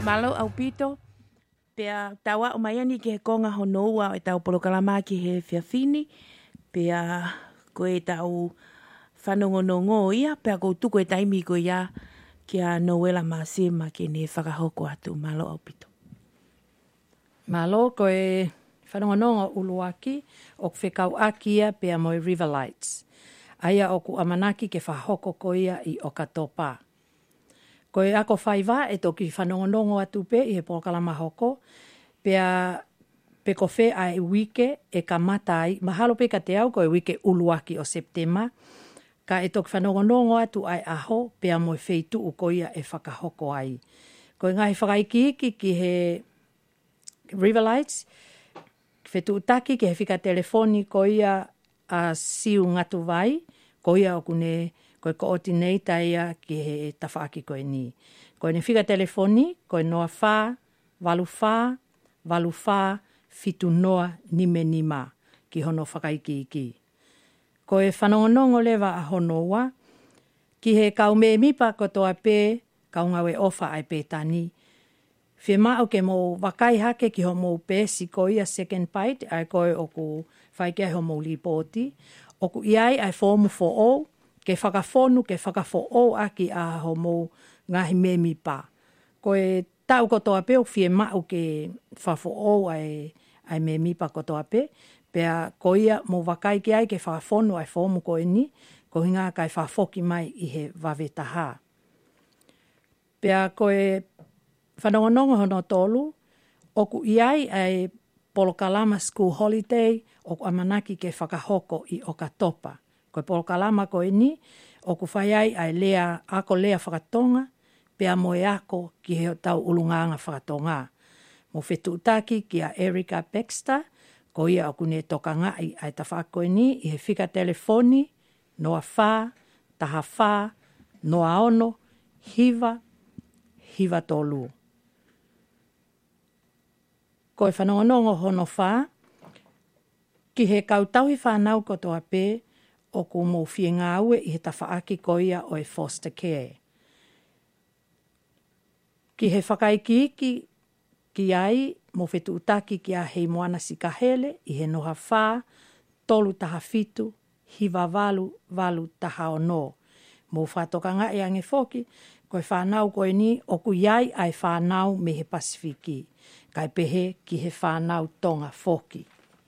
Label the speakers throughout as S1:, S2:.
S1: Malo au pito. Pea tawa o maiani ki he konga honoua e tau polokalama ki he whiawhini. Pea koe tau whanongonongo ia. Pea kou tuko e taimi ko ia ki a Noela Masema ki ne whakahoko atu. Malo au pito.
S2: Malo koe whanongonongo uluaki o whekau akia pea moi River Lights. Aia o ku amanaki ke whahoko ko ia i Okatopa. Koe ako whaiva e toki whanongonongo atu pe i he polokalama hoko. Pea pe ko whe ai wike e ka matai. Mahalo pe ka te au koe wike uluaki o Septema. Ka e toki whanongonongo atu ai aho pea moi wheitu u ko ia e whakahoko ai. Koe ngahi whakaiki ki he River Lights. Whetu utaki ke he whika telefoni ko ia a siu ngatu vai. Ko ia o kune koe coordinator ia ki he tawhaaki koe ni. Koe ne whika telefoni, koe noa whā, walu whā, fitu noa nime nima ki hono whakaiki iki. Koe whanongonongo lewa a honoa, ki he kaume mipa kotoa pē, kaungawe ofa ai pētani. Whie mao ke mō wakai hake ki ho mō pēsi ko ia second bite, ai koe oku whaikia ho mō lipoti. Oku iai ai fōmu fo o, ke whakafonu, ke whakafo o aki a ho mō ngahi memi pā. Koe tau kotoa pē, o whie mao ke whafo o ai memi pā kotoa pē, pea ko ia mō wakai ki ai ke whakafonu ai fōmu ko ni, ko hinga kai whafoki mai i he wawetaha. Pea koe whanongonongo hono tolu, oku iai ai Polokalama School Holiday, oku amanaki ke whakahoko i Okatopa. Koe Polokalama koe ni, oku whaiai ai lea, ako lea whakatonga, pea moe ako ki he tau ulunganga whakatonga. Mo whetu utaki ki a Erica Baxter, ko ia oku ne toka ngai ai tawhakoe ni, i he whika telefoni, noa whā, taha whā, noa ono, hiva tolu. Koe whanongonongo hono whā, ki he kautauhi whanau kotoa pē, o ku mō whie ngāue i he tawhaaki ko ia o e foster care. Ki he whakaiki ki ai, mō whetu utaki ki a hei moana sikahele, i he noha whā, tolu taha fitu, hiva walu taha ono. Mō whātoka ngai ange whoki, koe whanau koe ni, oku iai ai whanau me he Pasifiki. Kai pehe ki he whanau tonga whoki.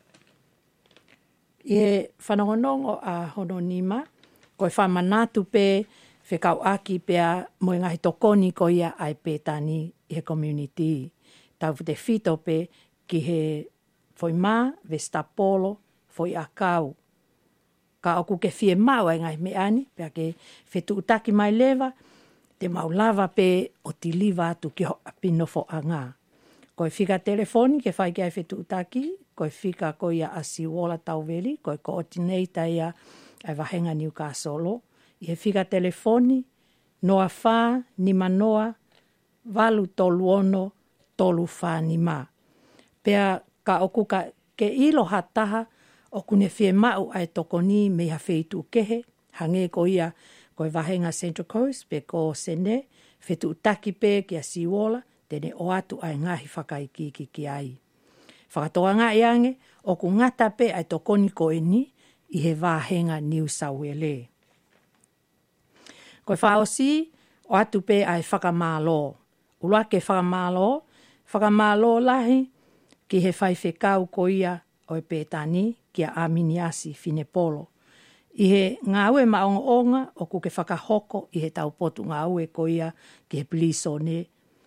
S2: I he whanongonongo a hono nima, koe whamanatu pē, whekau aki pēa moe ngahi tokoni ko ia ai pētani i he community. Tau te whito pē ki he Foi mā, Vestapolo, Foi akau. Ka oku ke whie mau ai ngahi me ani, pēa ke whetu utaki mai lewa, te mau lava pē o ti liva atu ki ho apinofo a ngā. Koe whika telefoni ke whai kia whetu utaki, koe whika ko ia a Siwola Tauweli, koe coordinator ia ai Wahenga Newcastle. I he whika telefoni, noa whā, nima noa, walu tolu ono, tolu whā nima. Pea ka oku ka ke ilo hataha, oku ne whie mau ai tokoni me ha wheitu kehe, hange ko ia koe Wahenga Central Coast, pe ko sene, whetu utaki pe ki a Siwola, tene o atu ai ngahi whakaiki ki ai. Whakatoa ngai ange, oku ngata pe ai tokoni ko ni, i he Wahenga New South Wales. Koe whaosi, o atu pe ai whakamālo. Ulua ke whakamālo lahi, ki he whaiwhekau ko ia o e pētani, ki a Aminiasi Whinepolo. I he ngāue maonga, oku ke whakahoko, i he taupotu ngāue ko ia, ki he Pilisone.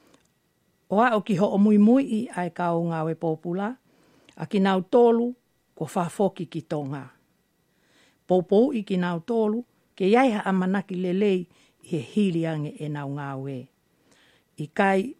S2: Oa o ki ho o mui i ai kau ngāwe pōpula, a ki nau tolu, ko whafoki ki tonga. Pōpou i ki nau tolu, ke iaiha amanaki lelei i he hiliange e nau ngāwe. I kai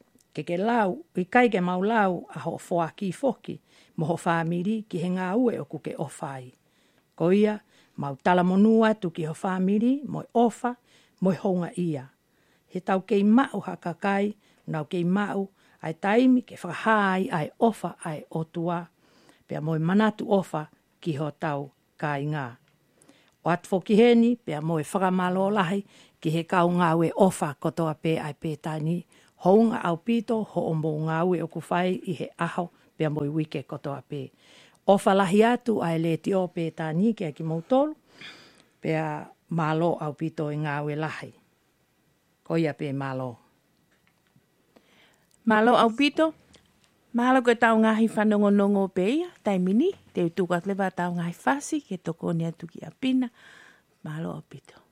S2: ke mau lau a ho whoaki foki, mo ho whamiri ki he ngāue o kuke ofai. Ko ia, mau talamonua tu ki ho whamiri, moi ofa, moi honga ia. He tau kei mau hakakai, nau kei mau, ai taimi ke whakahai ai ofa ai otua, pea moi manatu ofa ki ho tau kai ngā. O atfoki heni, pea moi whakamalo lahi ki he kau ngāwe ofa kotoa pē ai pētani Hounga au pito ho o mō ngāui o kuwhai I he aho pia moi wike kotoa pē. O whalahi atu ai le ti o pē tāni kia ki mautolu, pia mālo au pito I ngāui lahi. Ko ia pē mālo.
S1: Mālo au pito, mahalo koe tau ngahi whanongonongo pē ia, taimini, te utukat lewa tau ngahi whasi, ke toko ni atu ki a pina, mālo au pito.